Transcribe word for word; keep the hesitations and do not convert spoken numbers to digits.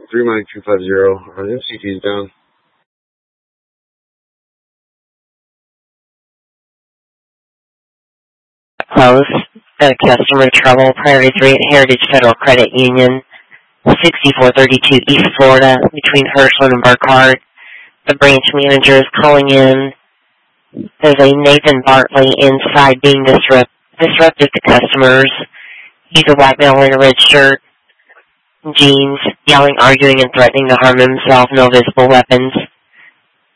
three Mike two five zero. Our M C T is down. Close. Got a customer trouble. Prairie three at Heritage Federal Credit Union, sixty-four thirty-two East Florida, between Hirschland and Burkhardt. The branch manager is calling in. There's a Nathan Bartley inside being disrupt, disruptive to customers. He's a white male in a red shirt, jeans, yelling, arguing, and threatening to harm himself. No visible weapons.